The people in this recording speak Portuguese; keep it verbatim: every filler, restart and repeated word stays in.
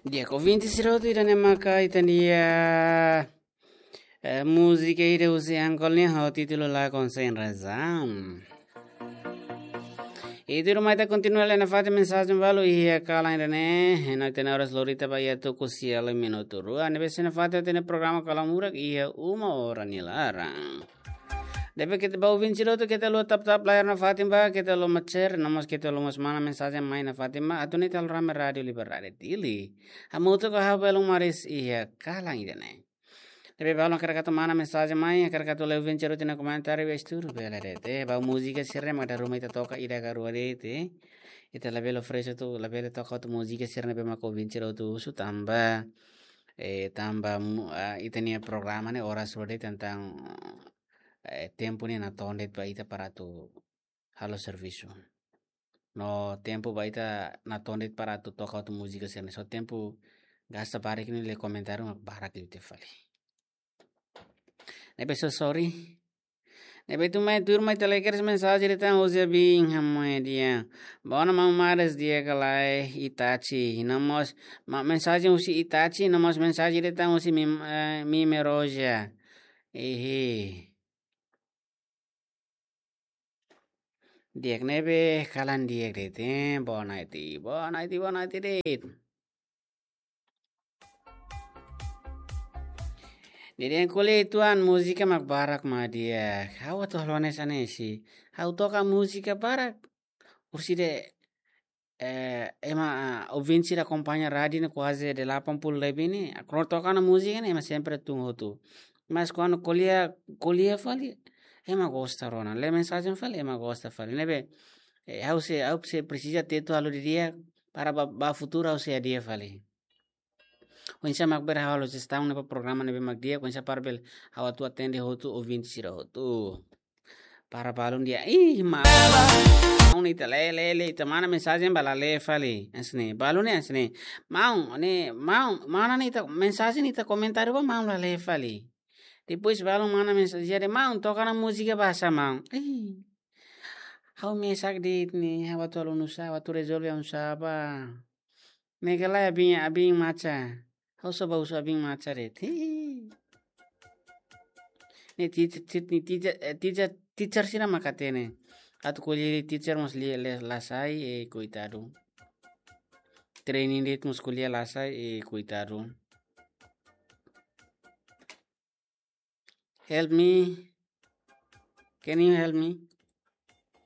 Dia convinti siroto irane maka itania eh, musica ire usi angkolnya ho titulo la konsen razam. Itu rumah kita continua lena fate mensagem valo ia kala irane na tena horas lorita ba ia to kusiala minuto ru ane besena fate tena programa kala murak ia uma ora nilarang. Depois que te bau vinciroto que te lo tap tap layar na Fatima que te lo macer namos que te lo mas mana mensagem mai na Fatima atuni tal rame radio liberare tili amuto ko ha belo maris ia kala idane Depois bau kara kato mana mensagem mai kara kato le vinciroto na comentário esturu bela rete bau música sirne mada rumah ita toka ida garu rete ita la belo fresh tu la belo toka tu música sirne be mako vinciroto su tamba eh tamba uh, itania programa ne horas rode tentang eh, tempo ni na tondet ba ita para tu halo serviço. No tempo ba ita na tondet para tu toca tu música serne. So tempo gasta para que le comentaram a para que te fale. Nebe so sorry. Nebe tu mai tur mai tele queres mensagem de tan hoje bem hamai dia. Bona mamares dia galai Itachi. Namos ma mensagem usi Itachi, namos mensagem de tan usi mi uh, mi meroja. Ehe. Diek nebe kalan diek rete bonaiti bonaiti bonaiti ret Diden kule tuan musika mak barak ma dia hawa to lone sanesi hau toka musika barak ursi de eh, ema ovinci da compagna radio ne quase de delapan puluh lebih ni akro toka na musika ne ema sempre tungo tu mas quando colia colia fali ema gosta rona le mensagem fali ema gosta fali nebe Eh, hau se hau se precisa ter tu alu dia para ba, ba futuro hau se dia fali. Kunsa makber hau lo sistam ne programa ne mak dia kunsa parbel hau tu atende hotu ouvinte sira hotu. Para balun dia ih ma mau ni tele le le tamana mensagem bala le fali. Asne balun ne asne mau ne mau mana ni ta mensagem ni ta comentário ba mau la le fali. Depois balun mana mensagem de mau toca na música bahasa mau. Ih How me sak dit ni hawa tu alun usa hawa tu resolve un saba. Negala abing abing macha. How so ba usa abing macha ret. Ni teacher ni teacher teacher teacher sina makatene. Atu kuliah teacher mus li lasai e coitado. Training dit mus kuliah lasai e coitado. Help me. Can you help me?